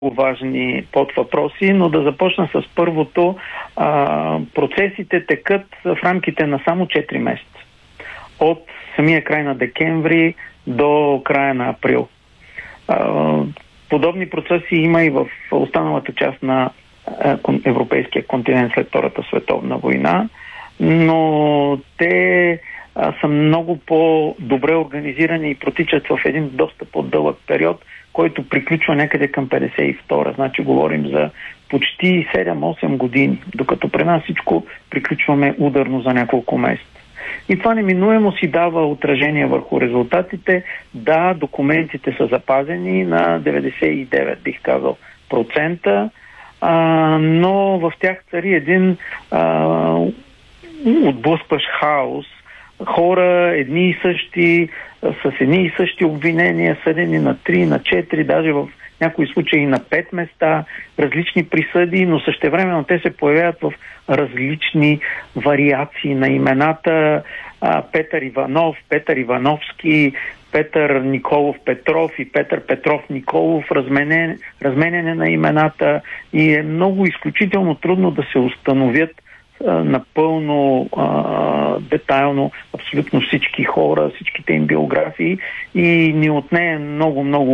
важни подвъпроси, но да започна с първото. Процесите текат в рамките на само 4 месеца. От самия край на декември до края на април. Подобни процеси има и в останалата част на европейския континент след Втората световна война, но те са много по-добре организирани и протичат в един доста по-дълъг период, който приключва някъде към 52-а. Значи говорим за почти 7-8 години, докато при нас всичко приключваме ударно за няколко месеца. И това неминуемо си дава отражение върху резултатите. Да, документите са запазени на 99, бих казал, процента, но в тях цари един отблъскващ хаос. Хора, едни и същи, с едни и същи обвинения, съдени на 3, на 4, даже в някои случаи на 5 места, различни присъди, но същевременно те се появяват в различни вариации на имената. Петър Иванов, Петър Ивановски, Петър Николов Петров и Петър Петров Николов, разменяне на имената, и е много изключително трудно да се установят напълно детайлно абсолютно всички хора, всичките им биографии, и ни отнее много